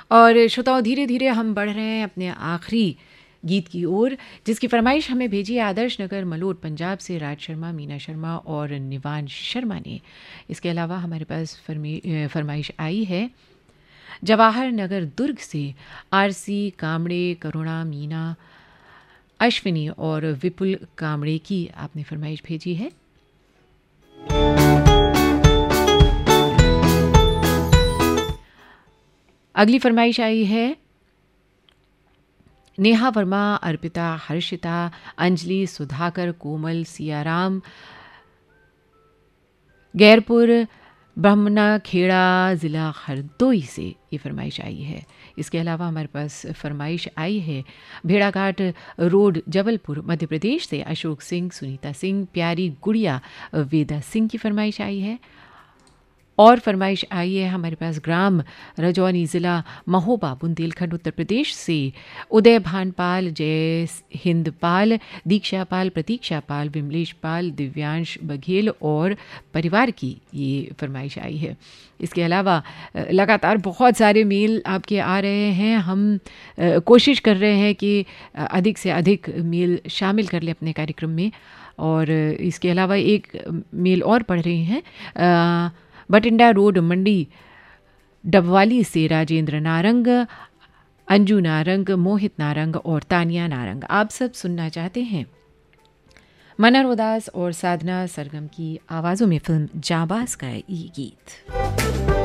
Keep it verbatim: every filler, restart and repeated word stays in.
और श्रोताओं, धीरे धीरे हम बढ़ रहे हैं अपने आखिरी गीत की ओर, जिसकी फरमाइश हमें भेजी है आदर्श नगर मलोट पंजाब से राज शर्मा, मीना शर्मा और निवान शर्मा ने। इसके अलावा हमारे पास फरमाइश आई है जवाहर नगर दुर्ग से आरसी कामड़े, करुणा, मीना, अश्विनी और विपुल कामड़े की आपने फरमाइश भेजी है। अगली फरमाइश आई है नेहा वर्मा, अर्पिता, हर्षिता, अंजलि, सुधाकर, कोमल, सियाराम, गैरपुर, ब्रह्मना खेड़ा, ज़िला हरदोई से ये फरमाइश आई है। इसके अलावा हमारे पास फरमाइश आई है भेड़ाघाट रोड, जबलपुर, मध्य प्रदेश से अशोक सिंह, सुनीता सिंह, प्यारी गुड़िया, वेदा सिंह की फरमाइश आई है। और फरमाइश आई है हमारे पास ग्राम रजौनी, ज़िला महोबा, बुंदेलखंड, उत्तर प्रदेश से उदय भानपाल, जय हिंदपाल, दीक्षा पाल, प्रतीक्षा पाल, विमलेश पाल, दिव्यांश बघेल और परिवार की ये फरमाइश आई है। इसके अलावा लगातार बहुत सारे मेल आपके आ रहे हैं। हम कोशिश कर रहे हैं कि अधिक से अधिक मेल शामिल कर लें अपने कार्यक्रम में। और इसके अलावा एक मेल और पढ़ रही हैं बटिंडा रोड, मंडी, डबवाली से राजेंद्र नारंग, अंजू नारंग, मोहित नारंग और तानिया नारंग। आप सब सुनना चाहते हैं मनर उदास और साधना सरगम की आवाज़ों में फिल्म जाबाज का ये गीत।